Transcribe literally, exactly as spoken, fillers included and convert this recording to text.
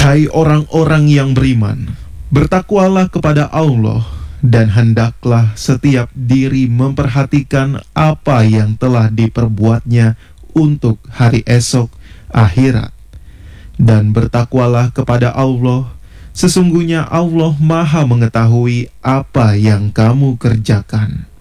Hai orang-orang yang beriman, bertakwalah kepada Allah, dan hendaklah setiap diri memperhatikan apa yang telah diperbuatnya untuk hari esok akhirat. Dan bertakwalah kepada Allah, sesungguhnya Allah Maha mengetahui apa yang kamu kerjakan.